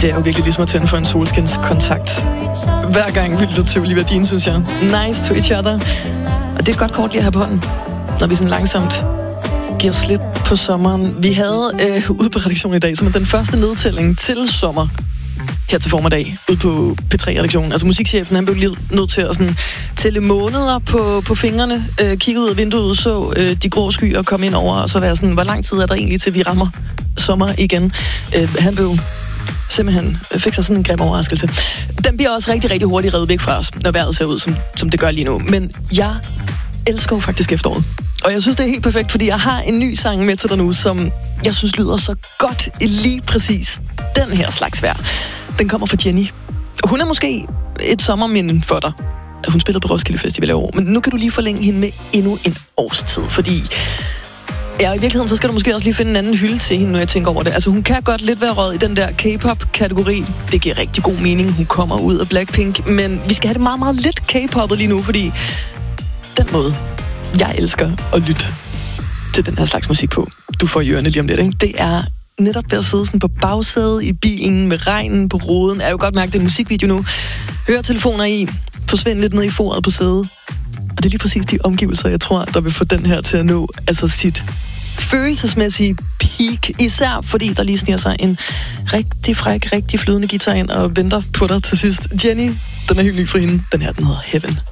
Det er jo virkelig ligesom at tænde for en solskinskontakt. Hver gang vil du til Olivia Dean, synes jeg. Nice to each other. Og det er et godt kort lige at have på hånden, når vi sådan langsomt giver slip på sommeren. Vi havde ude på redaktionen i dag, som er den første nedtælling til sommer her til formiddag, ude på P3-redaktionen. Altså musikchefen, han blev lige nødt til at sådan tælle måneder på fingrene, kigge ud af vinduet, så de grå skyer komme ind over, og så være sådan, hvor lang tid er der egentlig til, vi rammer sommer igen? Han blev simpelthen fik sig sådan en grim overraskelse. Den bliver også rigtig, rigtig hurtigt revet væk fra os, når vejret ser ud, som det gør lige nu. Men jeg elsker jo faktisk efteråret. Og jeg synes, det er helt perfekt, fordi jeg har en ny sang med til dig nu, som jeg synes lyder så godt i lige præcis den her slags vejr. Den kommer fra Jenny. Hun er måske et sommerminde for dig. Hun spillede på Roskilde Festival i år, men nu kan du lige forlænge hende med endnu en årstid, fordi ja, i virkeligheden, så skal du måske også lige finde en anden hylde til hende, når jeg tænker over det. Altså, hun kan godt lidt være røget i den der K-pop-kategori. Det giver rigtig god mening. Hun kommer ud af Blackpink, men vi skal have det meget, meget lidt K-poppet lige nu, fordi den måde, jeg elsker at lytte til den her slags musik på, du får i ørerne lige om lidt, ikke? Det er netop ved at sidde sådan på bagsædet i bilen med regnen på roden. Jeg jo godt mærke, det er en musikvideo nu. Høretelefoner i, forsvinde lidt ned i foret på sædet. Og det er lige præcis de omgivelser, jeg tror, der vil få den her til at nå altså sit følelsesmæssige peak. Især fordi der lige sniger sig en rigtig fræk, rigtig flydende guitar ind og venter på dig til sidst. Jenny, den er helt ny for hende. Den her, den hedder Heaven.